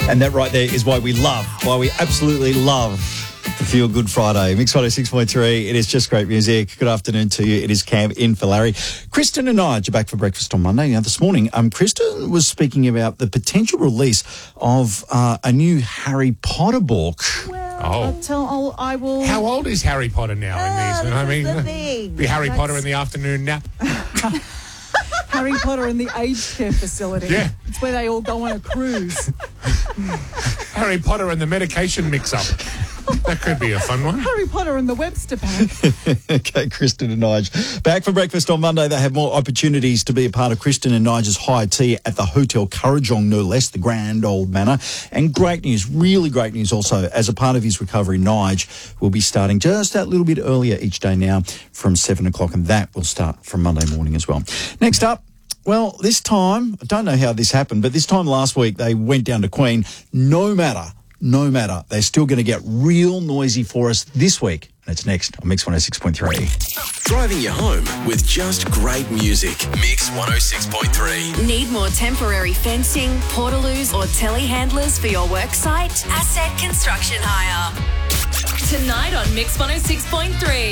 And that right there is why we absolutely love the Feel Good Friday. Mix 106.3, it is just great music. Good afternoon to you. It is Cam in for Larry. Kristen and I are back for breakfast on Monday. Now, this morning, Kristen was speaking about the potential release of a new Harry Potter book. Well, I will... How old is Harry Potter now in these? I mean, be Harry Potter in the afternoon nap. Harry Potter in the aged care facility. Yeah. It's where they all go on a cruise. Harry Potter and the medication mix-up. That could be a fun one. Harry Potter and the Webster pack. Okay, Kristen and Nige. Back for breakfast on Monday. They have more opportunities to be a part of Kristen and Nige's high tea at the Hotel Kurrajong, no less, the grand old manor. And great news, really great news also, as a part of his recovery, Nige will be starting just that little bit earlier each day now from 7 o'clock, and that will start from Monday morning as well. Next up, well, this time, I don't know how this happened, but this time last week they went down to Queen. No matter, they're still going to get real noisy for us this week. And it's next on Mix 106.3. Driving you home with just great music. Mix 106.3. Need more temporary fencing, portaloos or telehandlers for your work site? Asset Construction Hire. Tonight on Mix 106.3.